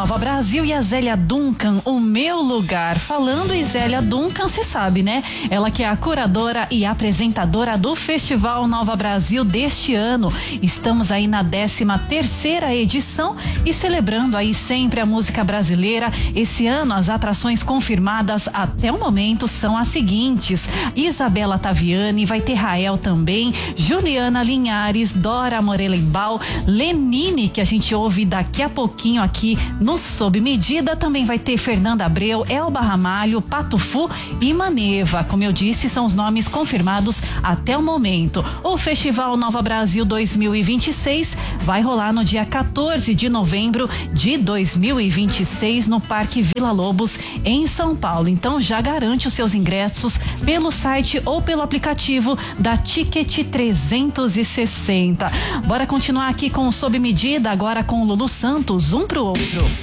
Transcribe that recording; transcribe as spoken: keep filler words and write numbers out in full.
Nova Brasil e a Zélia Duncan, o meu lugar. Falando em Zélia Duncan, você sabe, né? Ela que é a curadora e apresentadora do Festival Nova Brasil deste ano. Estamos aí na décima terceira edição e celebrando aí sempre a música brasileira. Esse ano as atrações confirmadas até o momento são as seguintes: Isabela Taviani, vai ter Rael também, Juliana Linhares, Dora Morelenbaum, Lenine, que a gente ouve daqui a pouquinho aqui no Sob Medida, também vai ter Fernanda Abreu, Elba Ramalho, Patufu e Maneva. Como eu disse, são os nomes confirmados até o momento. O Festival Nova Brasil dois mil e vinte e seis vai rolar no dia quatorze de novembro de dois mil e vinte e seis no Parque Vila Lobos, em São Paulo. Então já garante os seus ingressos pelo site ou pelo aplicativo da Ticket trezentos e sessenta. Bora continuar aqui com o Sob Medida, agora com o Lulu Santos, um pro outro.